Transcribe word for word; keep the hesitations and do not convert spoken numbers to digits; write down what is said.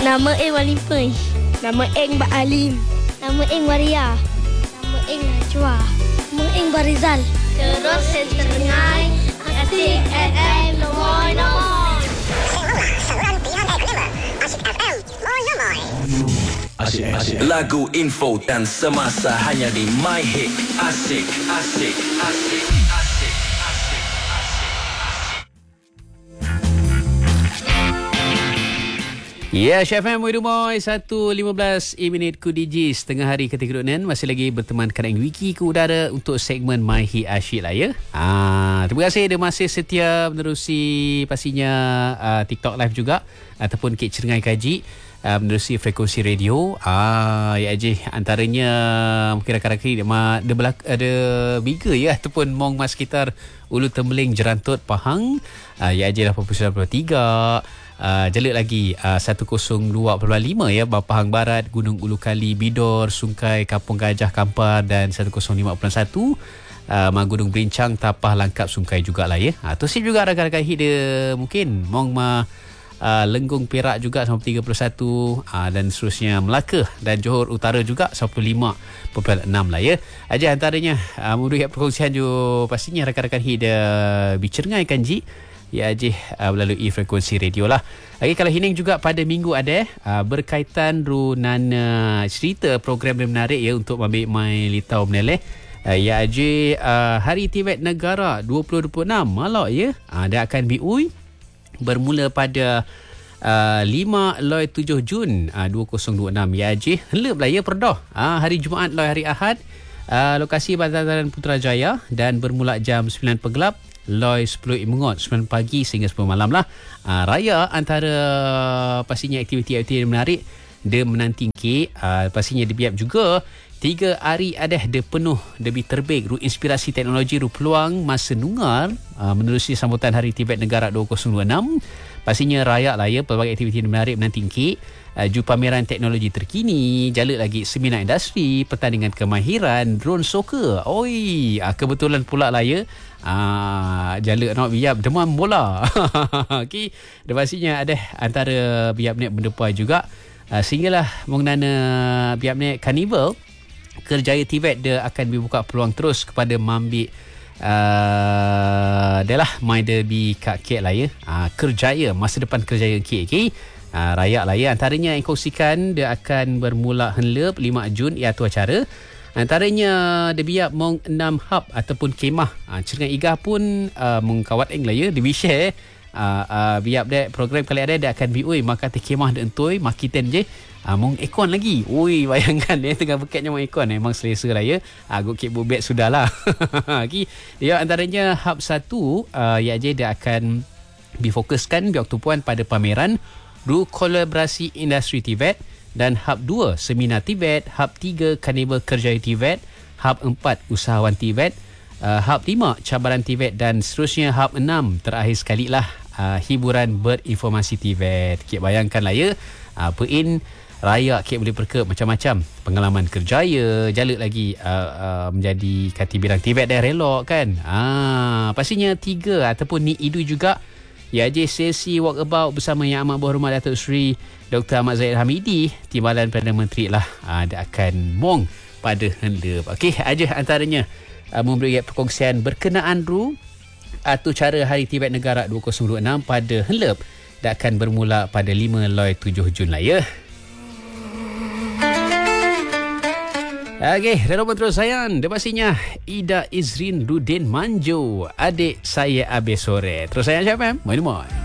Nama Eng Walimpai. Nama Eng Bak Alim. Nama Eng Waria. Nama Eng Najwa. Nama Eng Barizal. Terus serengai Asyik F M Nomor-Nomor. Asyik F M Nomor-Nomor. Asyik, asyik. Lagu, info dan semasa hanya di My Hit. Asyik, asyik, asyik, asyik, asyik, asyik, asyik. Ya, Chef M Widumoy satu lima belas minit ku D J setengah hari ketika kedudukan masih lagi bertemankan dengan Wiki ke udara untuk segmen My Hit Asyik lah ya. Ah, terima kasih dia masih setia menerusi pastinya uh, TikTok live juga ataupun Kek Cerengai Kaji uh, menerusi frekuensi radio. Ah, ya je antaranya mungkin rakan-rakan dia ada belak ada bigger ya ataupun mong mas sekitar Ulu Tembeling Jerantut Pahang. Ah, ya je lapan puluh sembilan perpuluhan tiga. Uh, jalur lagi uh, seratus dua perpuluhan lima ya, Pahang Barat, Gunung Ulu Kali, Bidor, Sungai, Kampung Gajah, Kampar dan seratus lima perpuluhan satu uh, Gunung Berincang, Tapah, Langkap, Sungai jugalah ya. Uh, Tosip juga rakan-rakan hit dia mungkin Mong Ma uh, Lenggung Perak juga sampai tiga puluh satu uh, dan seterusnya Melaka dan Johor Utara juga sampai lima perpuluhan enam lah ya. Aja antaranya uh, mudah perkongsian juga pastinya rakan-rakan hit dia Bicerengai Kanji ya je uh, melalui frekuensi radio lah. Lagi kalau hining juga pada minggu ada uh, berkaitan runana cerita program yang menarik ya untuk ambil mai litau meneleh. Uh, ya je uh, Hari Tibet Negara dua ribu dua puluh enam malak ya. Uh, dia akan biui bermula pada uh, lima loi tujuh Jun uh, dua ribu dua puluh enam ya je. Helep lah ya perdah. Uh, hari Jumaat loi hari Ahad. Uh, lokasi Bantaran Putrajaya dan bermula jam sembilan pegelap. Loi sepuluh Imengot sembilan pagi sehingga sepuluh malam lah. Uh, raya antara pastinya aktiviti-aktiviti yang menarik dia menanti ke uh, pastinya dia biap juga tiga hari ada dia penuh lebih terbig ru inspirasi teknologi ru peluang masa nungar uh, menerusi sambutan Hari Tibet Negara dua ribu dua puluh enam. Pastinya raya lah ya, pelbagai aktiviti yang menarik menanti ke uh, ju pameran teknologi terkini, jalur lagi seminar industri, pertandingan kemahiran, drone soccer. Oi, uh, kebetulan pula lah ya. Ah, jalur nak biap demam bola. Okey, dan pastinya ada antara biap ni mendepai juga. Uh, sehinggalah mengenana biap ni Carnival Kerjaya Tibet dia akan dibuka peluang terus kepada mambik uh, dia lah mai derby kat K L lah ya. Uh, Kerjaya, masa depan Kerjaya K. Okay? Uh, raya lah ya. Antaranya yang kongsikan dia akan bermula henlep lima Jun iaitu acara. Antaranya dia biap mong enam hub ataupun kemah. Ha, Cerengai Igah pun uh, mengkawat eng lah ya. Dia share uh, uh, biap dia program kali ada dia akan biui maka te kemah dia entoi makiten je. Uh, mong ekon lagi. Ui, bayangkan dia tengah bekatnya mong ekon. Memang selesa lah ya. Uh, Gok kek bubek sudahlah. Okay. Dia antaranya hub satu uh, ya je dia akan difokuskan biak tupuan pada pameran ru kolaborasi industri Tibet. Dan hub dua Seminar Tibet, hub tiga Carnival Kerjaya Tibet, hub empat Usahawan Tibet, uh, hub lima Cabaran Tibet dan seterusnya hub enam terakhir sekali lah uh, hiburan berinformasi Tibet. Kek bayangkan lah ya, uh, pein raya kek boleh perke macam-macam pengalaman kerjaya, jalur lagi uh, uh, menjadi Kati Bidang Tibet dah relok kan. Ah, pastinya tiga ataupun ni idu juga. Ya je sesi walkabout bersama Yang Amat Berhormat Datuk Seri Doktor Ahmad Zahid Hamidi, Timbalan Perdana Menteri lah. Aa, dia akan mong pada henlep. Okey, aja antaranya aa, memberi perkongsian berkenaan ru atau cara Hari Tibet Negara dua ribu dua puluh enam pada henlep. Dia akan bermula pada lima loi tujuh Jun lah ya. Okey, Renoman terus sayang. Dia pastinya Ida Izrin Rudin Manjo, adik saya Abe Sore. Terus sayang siapa? Mohon mohon.